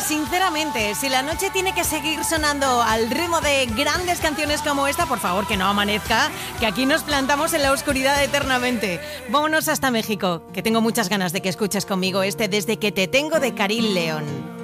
sinceramente, si la noche tiene que seguir sonando al ritmo de grandes canciones como esta, por favor, que no amanezca, que aquí nos plantamos en la oscuridad eternamente. Vámonos hasta México, que tengo muchas ganas de que escuches conmigo este Desde que te tengo de Karin León.